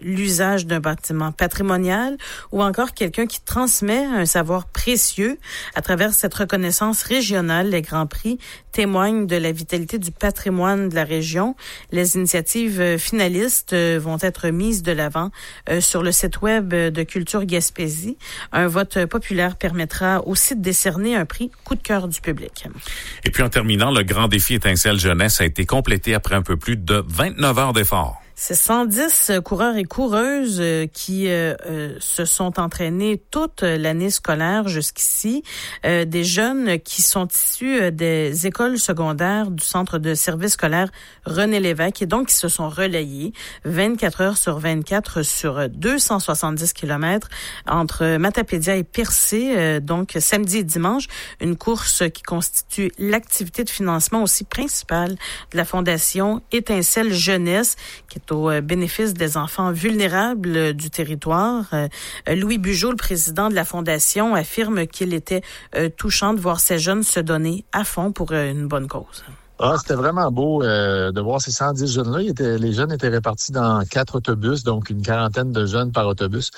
l'usage d'un bâtiment patrimonial ou encore quelqu'un qui transmet un savoir précieux. À travers cette reconnaissance régionale, les Grands Prix témoignent de la vitalité du patrimoine de la région. Les initiatives finalistes vont être mises de l'avant sur le site web de Culture Gaspésie. Un vote populaire permettra aussi de décerner un prix coup de cœur du public. Et puis en terminant, le grand défi Étincelle Jeunesse a été complété après un peu plus de 29 heures d'efforts. C'est 110 coureurs et coureuses qui se sont entraînés toute l'année scolaire jusqu'ici. Des jeunes qui sont issus des écoles secondaires du centre de service scolaire René Lévesque et donc qui se sont relayés 24 heures sur 24 sur 270 kilomètres entre Matapédia et Percé, donc samedi et dimanche. Une course qui constitue l'activité de financement aussi principale de la Fondation Étincelle Jeunesse, qui est au bénéfice des enfants vulnérables du territoire. Louis Bugeaud, le président de la Fondation, affirme qu'il était touchant de voir ces jeunes se donner à fond pour une bonne cause. C'était vraiment beau de voir ces 110 jeunes-là. Les jeunes étaient répartis dans 4 autobus, donc une quarantaine de jeunes par autobus,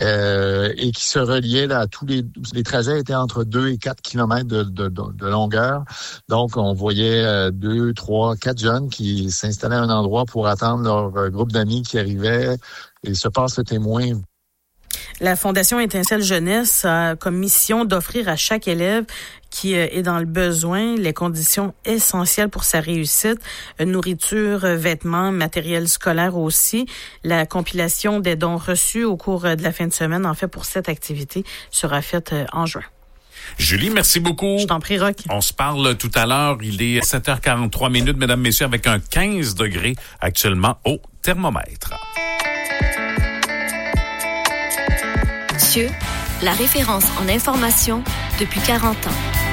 et qui se reliaient là, tous les trajets étaient entre 2 et 4 kilomètres de longueur. Donc, on voyait 2, 3, 4 jeunes qui s'installaient à un endroit pour attendre leur groupe d'amis qui arrivait et se passe le témoin. La Fondation Étincelle Jeunesse a comme mission d'offrir à chaque élève qui est dans le besoin les conditions essentielles pour sa réussite, nourriture, vêtements, matériel scolaire aussi. La compilation des dons reçus au cours de la fin de semaine, en fait, pour cette activité, sera faite en juin. Julie, merci beaucoup. Je t'en prie, Rock. On se parle tout à l'heure. Il est 7h43, mesdames, messieurs, avec un 15 degrés actuellement au thermomètre. La référence en information depuis 40 ans.